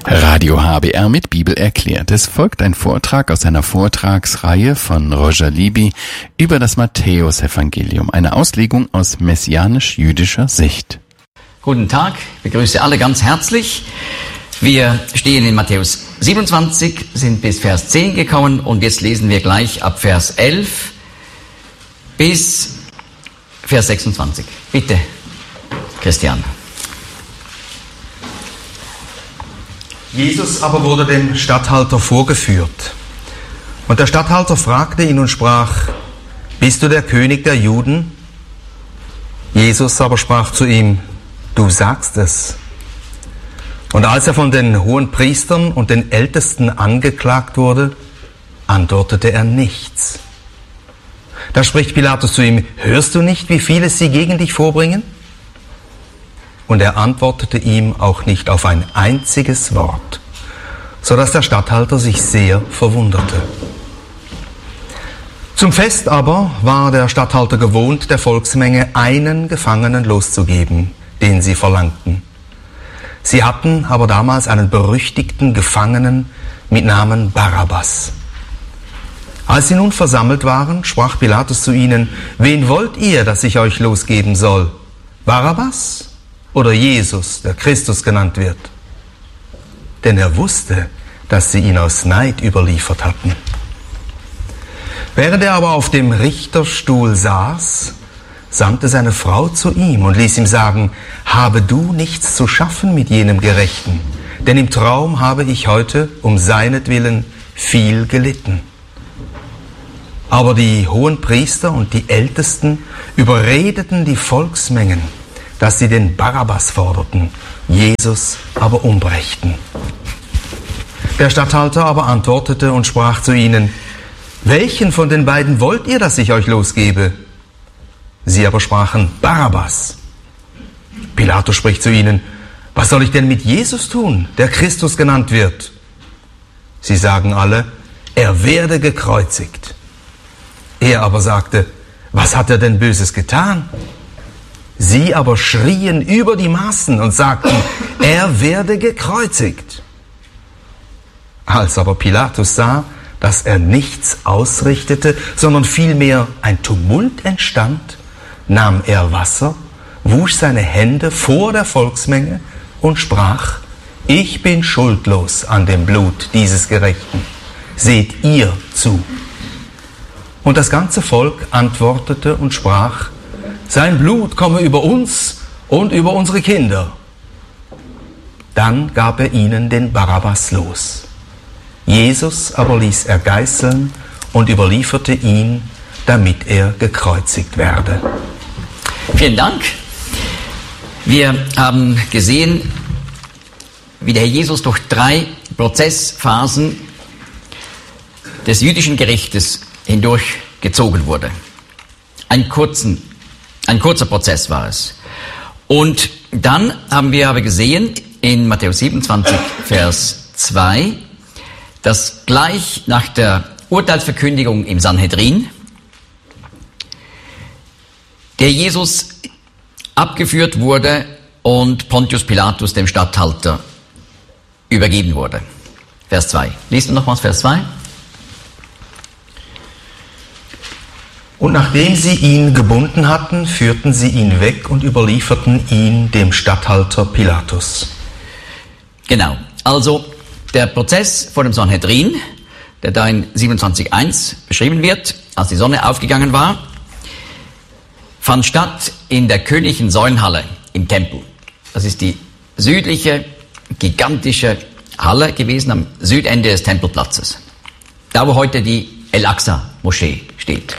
Radio HBR mit Bibel erklärt. Es folgt ein Vortrag aus einer Vortragsreihe von Roger Libby über das Matthäusevangelium, eine Auslegung aus messianisch-jüdischer Sicht. Guten Tag, ich begrüße alle ganz herzlich. Wir stehen in Matthäus 27, sind bis Vers 10 gekommen und jetzt lesen wir gleich ab Vers 11 bis Vers 26. Bitte, Christian. Jesus aber wurde dem Statthalter vorgeführt. Und der Statthalter fragte ihn und sprach: Bist du der König der Juden? Jesus aber sprach zu ihm: Du sagst es. Und als er von den Hohenpriestern und den Ältesten angeklagt wurde, antwortete er nichts. Da spricht Pilatus zu ihm: Hörst du nicht, wie viele sie gegen dich vorbringen? Und er antwortete ihm auch nicht auf ein einziges Wort, sodass der Statthalter sich sehr verwunderte. Zum Fest aber war der Statthalter gewohnt, der Volksmenge einen Gefangenen loszugeben, den sie verlangten. Sie hatten aber damals einen berüchtigten Gefangenen mit Namen Barabbas. Als sie nun versammelt waren, sprach Pilatus zu ihnen: Wen wollt ihr, dass ich euch losgeben soll? Barabbas oder Jesus, der Christus genannt wird? Denn er wusste, dass sie ihn aus Neid überliefert hatten. Während er aber auf dem Richterstuhl saß, sandte seine Frau zu ihm und ließ ihm sagen: Habe du nichts zu schaffen mit jenem Gerechten, denn im Traum habe ich heute um seinetwillen viel gelitten. Aber die Hohenpriester und die Ältesten überredeten die Volksmengen, dass sie den Barabbas forderten, Jesus aber umbrächten. Der Statthalter aber antwortete und sprach zu ihnen: Welchen von den beiden wollt ihr, dass ich euch losgebe? Sie aber sprachen: Barabbas. Pilatus spricht zu ihnen: Was soll ich denn mit Jesus tun, der Christus genannt wird? Sie sagen alle: Er werde gekreuzigt. Er aber sagte: Was hat er denn Böses getan? Sie aber schrien über die Maßen und sagten: Er werde gekreuzigt. Als aber Pilatus sah, dass er nichts ausrichtete, sondern vielmehr ein Tumult entstand, nahm er Wasser, wusch seine Hände vor der Volksmenge und sprach: Ich bin schuldlos an dem Blut dieses Gerechten. Seht ihr zu. Und das ganze Volk antwortete und sprach: Sein Blut komme über uns und über unsere Kinder. Dann gab er ihnen den Barabbas los. Jesus aber ließ er geißeln und überlieferte ihn, damit er gekreuzigt werde. Vielen Dank. Wir haben gesehen, wie der Herr Jesus durch 3 Prozessphasen des jüdischen Gerichtes hindurch gezogen wurde. Ein kurzer Prozess war es. Und dann haben wir aber gesehen, in Matthäus 27, Vers 2, dass gleich nach der Urteilsverkündigung im Sanhedrin der Jesus abgeführt wurde und Pontius Pilatus, dem Statthalter, übergeben wurde. Vers 2. Lies nochmals Vers 2. Und nachdem sie ihn gebunden hatten, führten sie ihn weg und überlieferten ihn dem Statthalter Pilatus. Genau, also der Prozess vor dem Sanhedrin, der da in 27,1 beschrieben wird, als die Sonne aufgegangen war, fand statt in der königlichen Säulenhalle im Tempel. Das ist die südliche, gigantische Halle gewesen am Südende des Tempelplatzes. Da, wo heute die El-Aqsa-Moschee steht.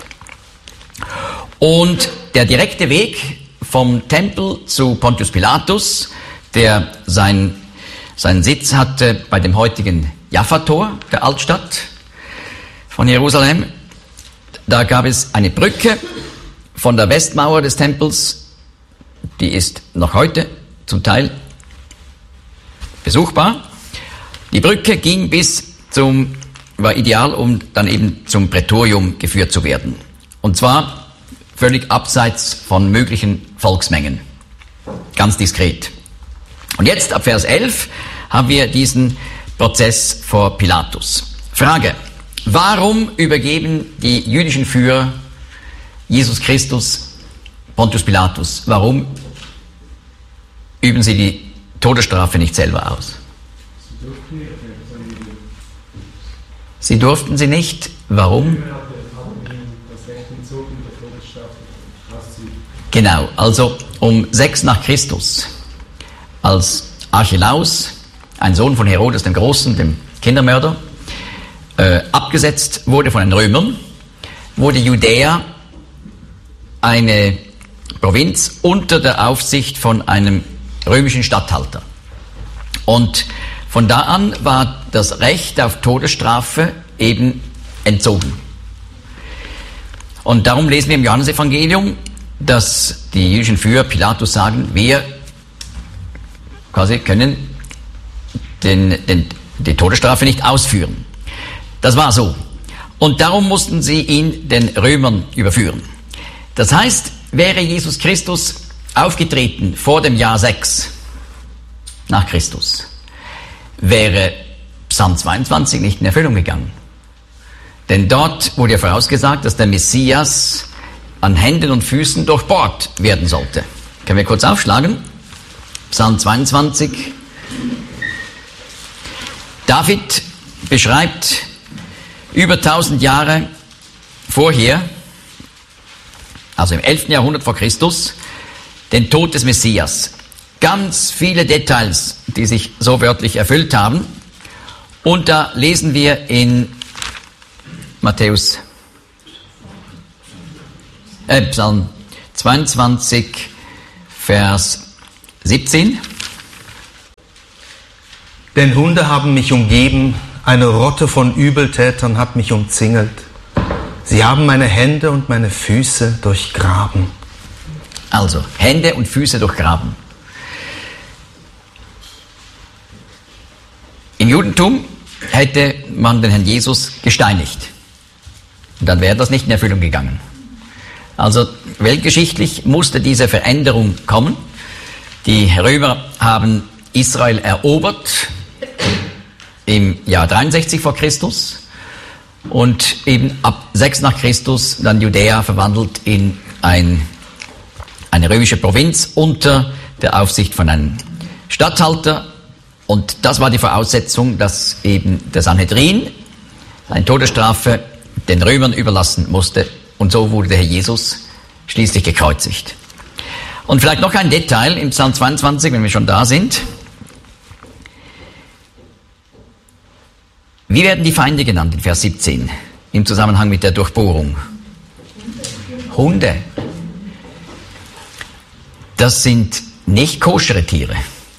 Und der direkte Weg vom Tempel zu Pontius Pilatus, der seinen Sitz hatte bei dem heutigen Jaffa-Tor der Altstadt von Jerusalem, da gab es eine Brücke von der Westmauer des Tempels, die ist noch heute zum Teil besuchbar. Die Brücke ging war ideal, um dann eben zum Prätorium geführt zu werden. Und zwar völlig abseits von möglichen Volksmengen. Ganz diskret. Und jetzt ab Vers 11 haben wir diesen Prozess vor Pilatus. Frage: Warum übergeben die jüdischen Führer Jesus Christus Pontius Pilatus? Warum üben sie die Todesstrafe nicht selber aus? Sie durften sie nicht. Warum? Genau, also um 6 nach Christus, als Archelaus, ein Sohn von Herodes dem Großen, dem Kindermörder, abgesetzt wurde von den Römern, wurde Judäa eine Provinz unter der Aufsicht von einem römischen Statthalter. Und von da an war das Recht auf Todesstrafe eben entzogen. Und darum lesen wir im Johannesevangelium, dass die jüdischen Führer Pilatus sagen, wir quasi können die Todesstrafe nicht ausführen. Das war so. Und darum mussten sie ihn den Römern überführen. Das heißt, wäre Jesus Christus aufgetreten vor dem Jahr 6 nach Christus, wäre Psalm 22 nicht in Erfüllung gegangen. Denn dort wurde ja vorausgesagt, dass der Messias an Händen und Füßen durchbohrt werden sollte. Können wir kurz aufschlagen? Psalm 22. David beschreibt über 1000 Jahre vorher, also im 11. Jahrhundert vor Christus, den Tod des Messias. Ganz viele Details, die sich so wörtlich erfüllt haben. Und da lesen wir in Matthäus, Psalm 22, Vers 17. Denn Hunde haben mich umgeben, eine Rotte von Übeltätern hat mich umzingelt. Sie haben meine Hände und meine Füße durchgraben. Also, Hände und Füße durchgraben. Im Judentum hätte man den Herrn Jesus gesteinigt. Und dann wäre das nicht in Erfüllung gegangen. Also weltgeschichtlich musste diese Veränderung kommen. Die Römer haben Israel erobert im Jahr 63 vor Christus und eben ab 6 nach Christus dann Judäa verwandelt in eine römische Provinz unter der Aufsicht von einem Statthalter. Und das war die Voraussetzung, dass eben der Sanhedrin eine Todesstrafe den Römern überlassen musste. Und so wurde der Herr Jesus schließlich gekreuzigt. Und vielleicht noch ein Detail im Psalm 22, wenn wir schon da sind. Wie werden die Feinde genannt in Vers 17 im Zusammenhang mit der Durchbohrung? Hunde. Das sind nicht koschere Tiere.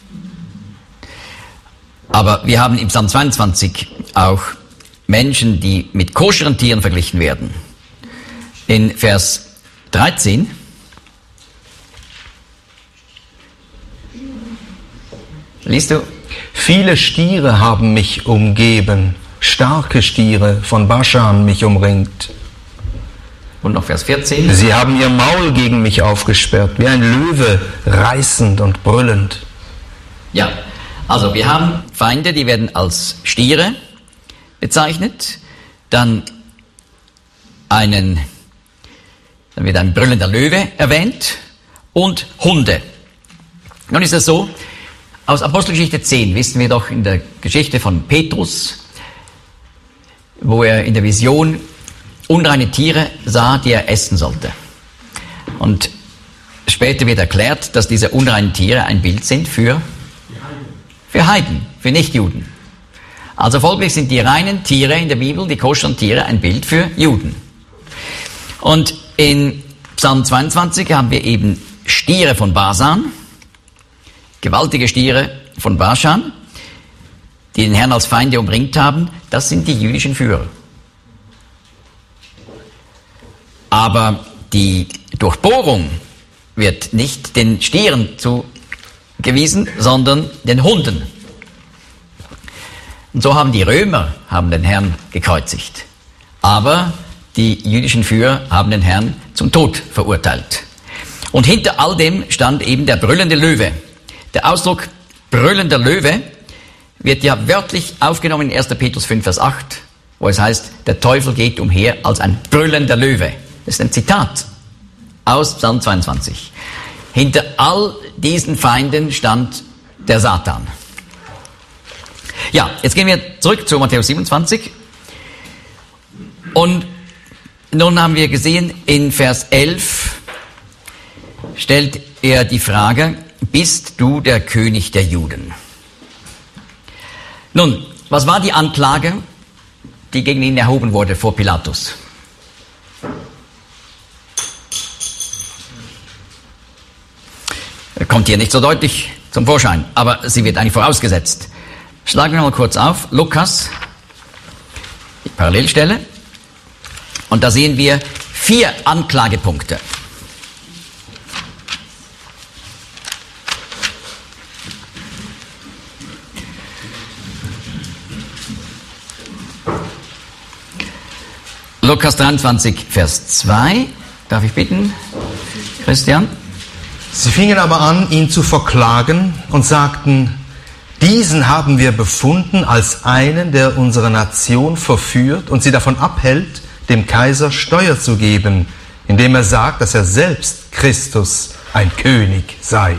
Aber wir haben im Psalm 22 auch Menschen, die mit koscheren Tieren verglichen werden. In Vers 13 liest du: Viele Stiere haben mich umgeben, starke Stiere von Baschan mich umringt. Und noch Vers 14. Sie haben ihr Maul gegen mich aufgesperrt, wie ein Löwe, reißend und brüllend. Ja, also wir haben Feinde, die werden als Stiere bezeichnet, dann wird ein brüllender Löwe erwähnt und Hunde. Nun ist es so, aus Apostelgeschichte 10 wissen wir doch in der Geschichte von Petrus, wo er in der Vision unreine Tiere sah, die er essen sollte. Und später wird erklärt, dass diese unreinen Tiere ein Bild sind für Heiden, für Nichtjuden. Also folglich sind die reinen Tiere in der Bibel, die koscheren Tiere, ein Bild für Juden. Und in Psalm 22 haben wir eben Stiere von Basan, gewaltige Stiere von Baschan, die den Herrn als Feinde umringt haben. Das sind die jüdischen Führer. Aber die Durchbohrung wird nicht den Stieren zugewiesen, sondern den Hunden. Und so haben die Römer den Herrn gekreuzigt. Aber die jüdischen Führer haben den Herrn zum Tod verurteilt. Und hinter all dem stand eben der brüllende Löwe. Der Ausdruck brüllender Löwe wird ja wörtlich aufgenommen in 1. Petrus 5, Vers 8, wo es heißt, der Teufel geht umher als ein brüllender Löwe. Das ist ein Zitat aus Psalm 22. Hinter all diesen Feinden stand der Satan. Ja, jetzt gehen wir zurück zu Matthäus 27. Und nun haben wir gesehen, in Vers 11 stellt er die Frage, bist du der König der Juden? Nun, was war die Anklage, die gegen ihn erhoben wurde vor Pilatus? Kommt hier nicht so deutlich zum Vorschein, aber sie wird eigentlich vorausgesetzt. Schlagen wir mal kurz auf, Lukas, die Parallelstelle, und da sehen wir 4 Anklagepunkte. Lukas 23, Vers 2, darf ich bitten, Christian? Sie fingen aber an, ihn zu verklagen und sagten, diesen haben wir befunden als einen, der unsere Nation verführt und sie davon abhält, dem Kaiser Steuer zu geben, indem er sagt, dass er selbst Christus, ein König, sei.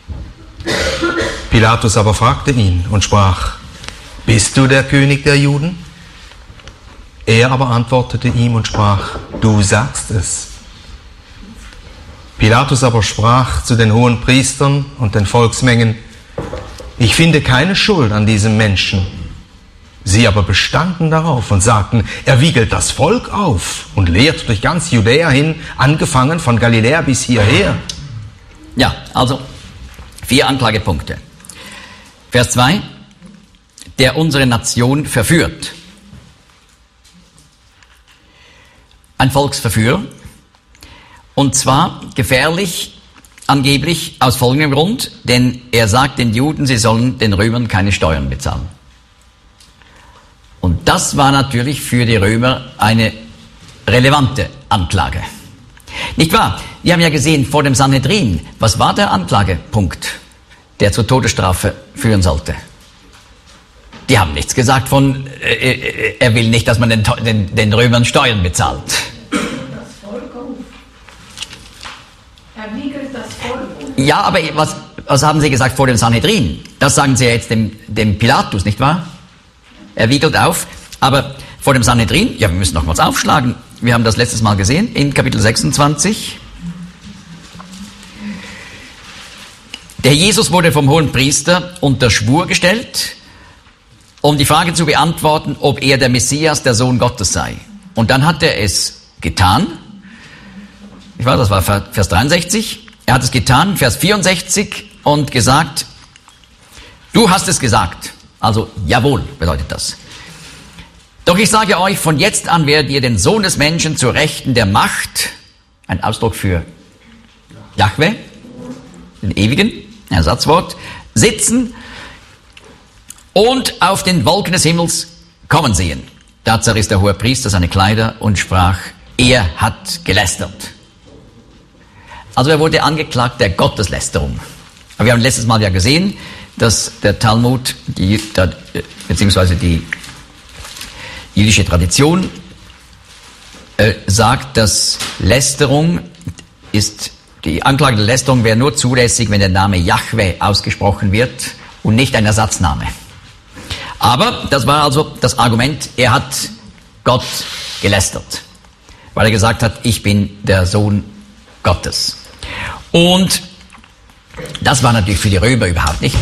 Pilatus aber fragte ihn und sprach, bist du der König der Juden? Er aber antwortete ihm und sprach, du sagst es. Pilatus aber sprach zu den hohen Priestern und den Volksmengen, ich finde keine Schuld an diesem Menschen. Sie aber bestanden darauf und sagten, er wiegelt das Volk auf und lehrt durch ganz Judäa hin, angefangen von Galiläa bis hierher. Ja, also 4 Anklagepunkte. Vers 2, der unsere Nation verführt. Ein Volksverführer. Und zwar gefährlich, angeblich aus folgendem Grund, denn er sagt den Juden, sie sollen den Römern keine Steuern bezahlen. Und das war natürlich für die Römer eine relevante Anklage. Nicht wahr? Wir haben ja gesehen vor dem Sanhedrin, was war der Anklagepunkt, der zur Todesstrafe führen sollte? Die haben nichts gesagt von, er will nicht, dass man den Römern Steuern bezahlt. Das Volk auf. Er wiegelt das Volk auf. Ja, aber was haben Sie gesagt vor dem Sanhedrin? Das sagen Sie ja jetzt dem Pilatus, nicht wahr? Er wiegelt auf, aber vor dem Sanhedrin, ja, wir müssen nochmals aufschlagen. Wir haben das letztes Mal gesehen, in Kapitel 26. Der Jesus wurde vom hohen Priester unter Schwur gestellt, um die Frage zu beantworten, ob er der Messias, der Sohn Gottes sei. Und dann hat er es getan. Ich weiß, das war Vers 63. Er hat es getan, Vers 64, und gesagt, du hast es gesagt. Also, jawohl, bedeutet das. Doch ich sage euch, von jetzt an werdet ihr den Sohn des Menschen zur Rechten der Macht, ein Ausdruck für Jahwe, den Ewigen, ein Ersatzwort, sitzen und auf den Wolken des Himmels kommen sehen. Da zerriss der hohe Priester seine Kleider und sprach, er hat gelästert. Also er wurde angeklagt der Gotteslästerung. Aber wir haben letztes Mal ja gesehen, dass der Talmud, beziehungsweise die jüdische Tradition, sagt, dass Lästerung ist, die Anklage der Lästerung wäre nur zulässig, wenn der Name Jahwe ausgesprochen wird und nicht ein Ersatzname. Aber das war also das Argument, er hat Gott gelästert, weil er gesagt hat, ich bin der Sohn Gottes. Und das war natürlich für die Römer überhaupt nicht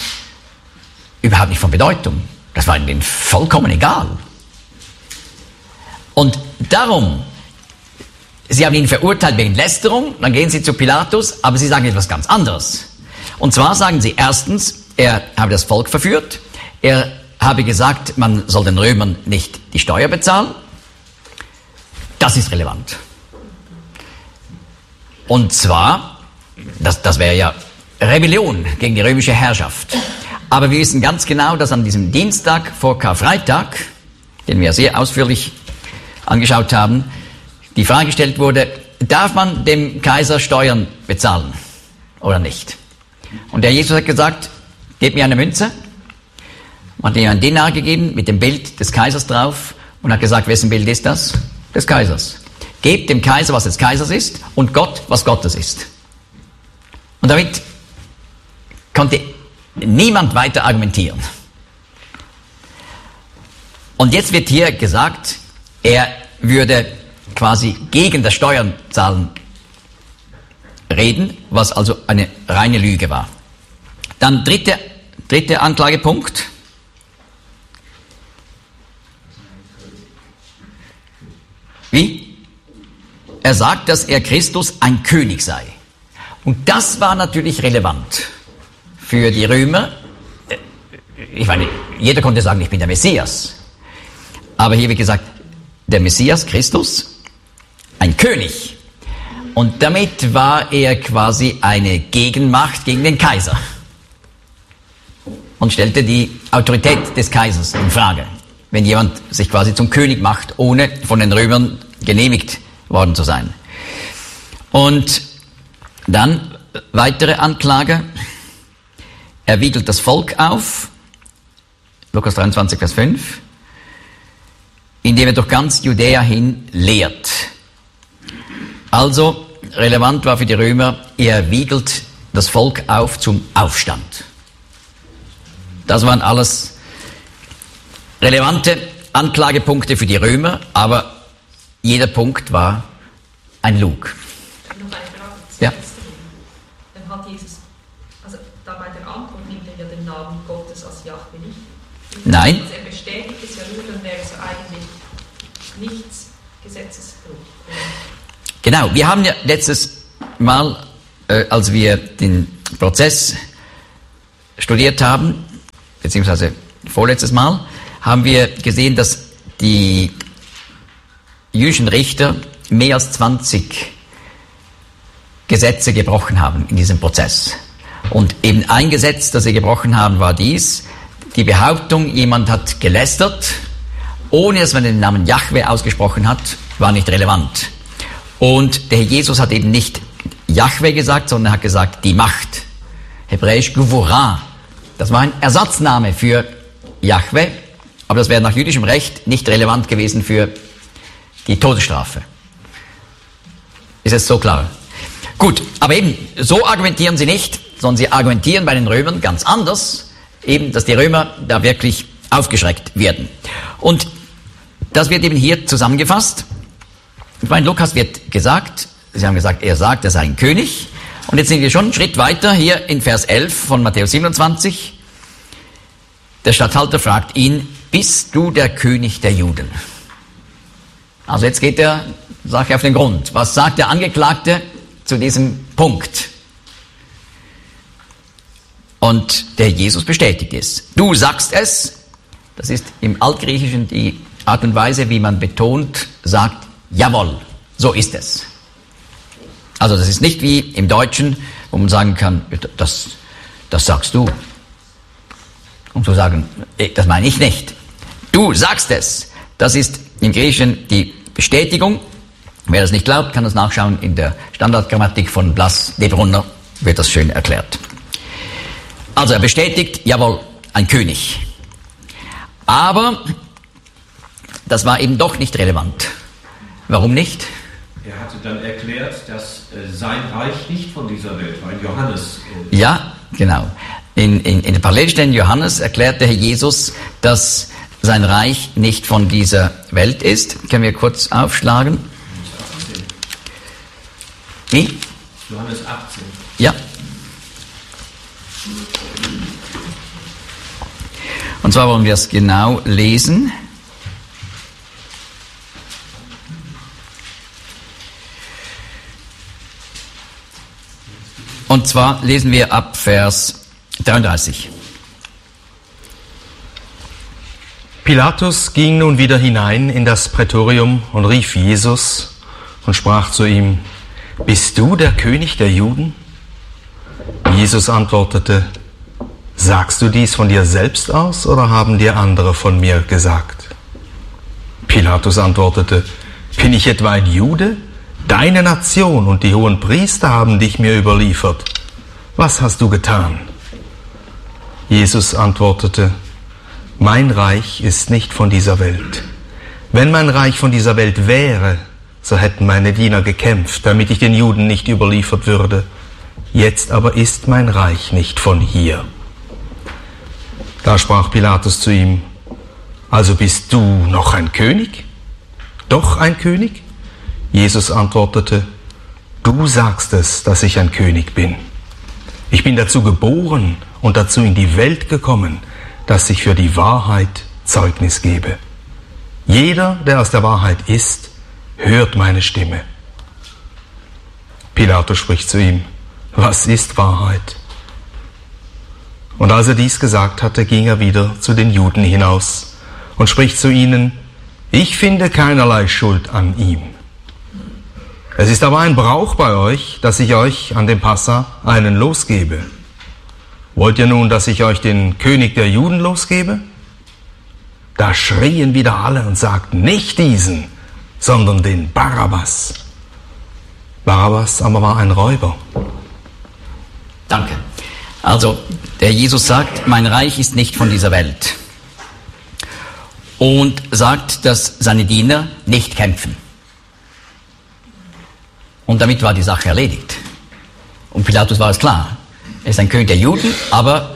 von Bedeutung. Das war ihnen vollkommen egal. Und darum, sie haben ihn verurteilt wegen Lästerung, dann gehen sie zu Pilatus, aber sie sagen etwas ganz anderes. Und zwar sagen sie erstens, er habe das Volk verführt, er habe gesagt, man soll den Römern nicht die Steuer bezahlen. Das ist relevant. Und zwar, das wäre ja Rebellion gegen die römische Herrschaft. Aber wir wissen ganz genau, dass an diesem Dienstag vor Karfreitag, den wir sehr ausführlich angeschaut haben, die Frage gestellt wurde, darf man dem Kaiser Steuern bezahlen oder nicht? Und der Jesus hat gesagt, gebt mir eine Münze. Man hat ihm einen Dinar gegeben mit dem Bild des Kaisers drauf und hat gesagt, wessen Bild ist das? Des Kaisers. Gebt dem Kaiser, was des Kaisers ist, und Gott, was Gottes ist. Und damit konnte niemand weiter argumentieren. Und jetzt wird hier gesagt, er würde quasi gegen das Steuerzahlen reden, was also eine reine Lüge war. Dann dritter Anklagepunkt. Wie? Er sagt, dass er Christus ein König sei. Und das war natürlich relevant für die Römer. Ich meine, jeder konnte sagen, ich bin der Messias. Aber hier wird gesagt, der Messias, Christus, ein König. Und damit war er quasi eine Gegenmacht gegen den Kaiser. Und stellte die Autorität des Kaisers in Frage, wenn jemand sich quasi zum König macht, ohne von den Römern genehmigt worden zu sein. Und dann weitere Anklage. Er wiegelt das Volk auf, Lukas 23, Vers 5, indem er durch ganz Judäa hin lehrt. Also relevant war für die Römer, er wiegelt das Volk auf zum Aufstand. Das waren alles relevante Anklagepunkte für die Römer, aber jeder Punkt war ein Lug. Noch eine Frage. Ja. Dann hat Jesus, also da bei der Antwort nimmt er ja den Namen Gottes als Jahwe nicht. Nein. Also er bestätigt es ja nur, dann wäre es eigentlich nichts Gesetzesbruch. Genau, wir haben ja letztes Mal, als wir den Prozess studiert haben, beziehungsweise vorletztes Mal, haben wir gesehen, dass die jüdischen Richter mehr als 20 Gesetze gebrochen haben in diesem Prozess. Und eben ein Gesetz, das sie gebrochen haben, war dies: die Behauptung, jemand hat gelästert, ohne dass man den Namen Jahwe ausgesprochen hat, war nicht relevant. Und der Herr Jesus hat eben nicht Jahwe gesagt, sondern hat gesagt, die Macht. Hebräisch Gevurah. Das war ein Ersatzname für Jahwe, aber das wäre nach jüdischem Recht nicht relevant gewesen für die Todesstrafe. Ist es so klar? Gut, aber eben, so argumentieren sie nicht, sondern sie argumentieren bei den Römern ganz anders, eben, dass die Römer da wirklich aufgeschreckt werden. Und das wird eben hier zusammengefasst. Bei Lukas wird gesagt, sie haben gesagt, er sagt, er sei ein König. Und jetzt sind wir schon einen Schritt weiter, hier in Vers 11 von Matthäus 27. Der Statthalter fragt ihn, bist du der König der Juden? Also jetzt geht der Sache auf den Grund. Was sagt der Angeklagte zu diesem Punkt? Und der Jesus bestätigt es. Du sagst es. Das ist im Altgriechischen die Art und Weise, wie man betont sagt, jawohl, so ist es. Also das ist nicht wie im Deutschen, wo man sagen kann, das sagst du. Um zu sagen, das meine ich nicht. Du sagst es. Das ist im Griechischen die Bestätigung. Wer das nicht glaubt, kann das nachschauen in der Standardgrammatik von Blas de Brunner, wird das schön erklärt. Also er bestätigt, jawohl, ein König. Aber das war eben doch nicht relevant. Warum nicht? Er hatte dann erklärt, dass sein Reich nicht von dieser Welt war, in Johannes. Ja, genau. In der Parallelstelle in Johannes erklärt der Herr Jesus, dass sein Reich nicht von dieser Welt ist. Können wir kurz aufschlagen? Wie? Johannes 18. Ja. Und zwar wollen wir es genau lesen. Und zwar lesen wir ab Vers 33. Pilatus ging nun wieder hinein in das Prätorium und rief Jesus und sprach zu ihm, bist du der König der Juden? Jesus antwortete, sagst du dies von dir selbst aus oder haben dir andere von mir gesagt? Pilatus antwortete, bin ich etwa ein Jude? Deine Nation und die hohen Priester haben dich mir überliefert. Was hast du getan? Jesus antwortete, mein Reich ist nicht von dieser Welt. Wenn mein Reich von dieser Welt wäre, so hätten meine Diener gekämpft, damit ich den Juden nicht überliefert würde. Jetzt aber ist mein Reich nicht von hier. Da sprach Pilatus zu ihm, also bist du noch ein König? Doch ein König? Jesus antwortete, du sagst es, dass ich ein König bin. Ich bin dazu geboren und dazu in die Welt gekommen, dass ich für die Wahrheit Zeugnis gebe. Jeder, der aus der Wahrheit ist, hört meine Stimme. Pilatus spricht zu ihm, was ist Wahrheit? Und als er dies gesagt hatte, ging er wieder zu den Juden hinaus und spricht zu ihnen, ich finde keinerlei Schuld an ihm. Es ist aber ein Brauch bei euch, dass ich euch an dem Passa einen losgebe. Wollt ihr nun, dass ich euch den König der Juden losgebe? Da schrien wieder alle und sagten, nicht diesen, sondern den Barabbas. Barabbas aber war ein Räuber. Danke. Also, der Jesus sagt, mein Reich ist nicht von dieser Welt. Und sagt, dass seine Diener nicht kämpfen. Und damit war die Sache erledigt. Und Pilatus war es klar. Er ist ein König der Juden, aber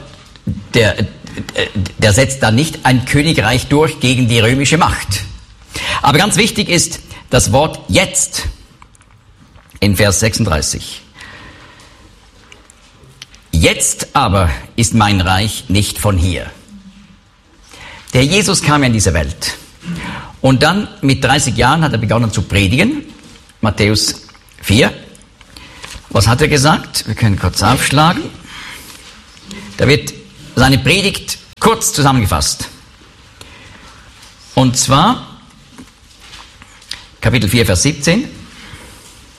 der setzt da nicht ein Königreich durch gegen die römische Macht. Aber ganz wichtig ist das Wort jetzt in Vers 36. Jetzt aber ist mein Reich nicht von hier. Der Jesus kam ja in diese Welt. Und dann mit 30 Jahren hat er begonnen zu predigen. Matthäus 4. Was hat er gesagt? Wir können kurz aufschlagen. Da wird seine Predigt kurz zusammengefasst. Und zwar Kapitel 4, Vers 17.